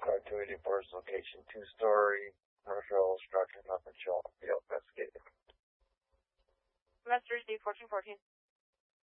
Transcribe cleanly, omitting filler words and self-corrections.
car 284's location, two-story commercial structure, not for chill. Field investigated. Masters D 1414.